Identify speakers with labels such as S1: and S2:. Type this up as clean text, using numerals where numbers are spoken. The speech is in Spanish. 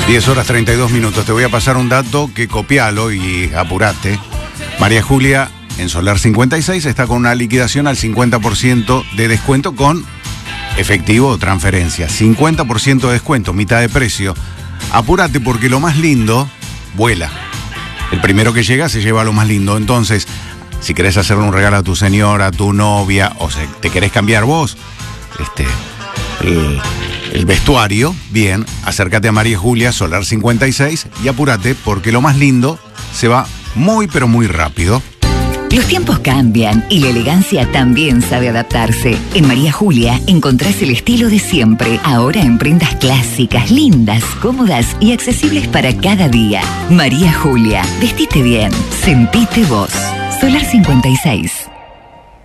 S1: 10 horas 32 minutos. Te voy a pasar un dato que copialo y apurate. María Julia en Solar 56 está con una liquidación al 50% de descuento con efectivo o transferencia. 50% de descuento, mitad de precio. Apúrate porque lo más lindo vuela. El primero que llega se lleva lo más lindo. Entonces, si querés hacerle un regalo a tu señora, a tu novia, o si te querés cambiar vos, el vestuario, bien, acércate a María Julia, Solar 56, y apúrate porque lo más lindo se va muy pero muy rápido.
S2: Los tiempos cambian y la elegancia también sabe adaptarse. En María Julia encontrás el estilo de siempre, ahora en prendas clásicas, lindas, cómodas y accesibles para cada día. María Julia, vestite bien, sentite vos. Solar 56.